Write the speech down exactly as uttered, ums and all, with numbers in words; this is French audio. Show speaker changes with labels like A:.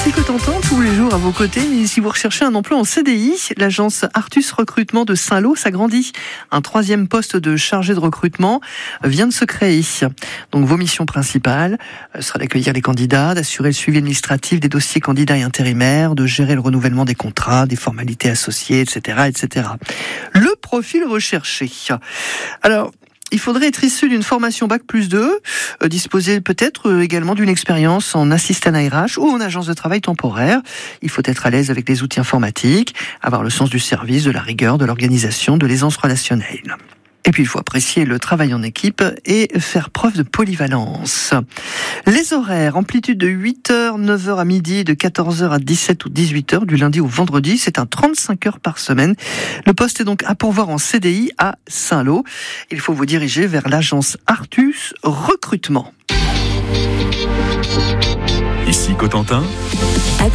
A: Ici Cotentin, tous les jours à vos côtés, mais si vous recherchez un emploi en C D I, l'agence Artus Recrutement de Saint-Lô s'agrandit. Un troisième poste de chargé de recrutement vient de se créer. Donc vos missions principales sera d'accueillir les candidats, d'assurer le suivi administratif des dossiers candidats et intérimaires, de gérer le renouvellement des contrats, des formalités associées, et cetera, et cetera. Le profil recherché. Alors, il faudrait être issu d'une formation bac plus deux, euh, disposer peut-être euh, également d'une expérience en assistant R H ou en agence de travail temporaire. Il faut être à l'aise avec les outils informatiques, avoir le sens du service, de la rigueur, de l'organisation, de l'aisance relationnelle. Et puis il faut apprécier le travail en équipe et faire preuve de polyvalence. Les horaires, amplitude de huit heures, neuf heures à midi, de quatorze heures à dix-sept ou dix-huit heures, du lundi au vendredi, c'est un trente-cinq heures par semaine. Le poste est donc à pourvoir en C D I à Saint-Lô. Il faut vous diriger vers l'agence Artus Recrutement.
B: Ici Cotentin.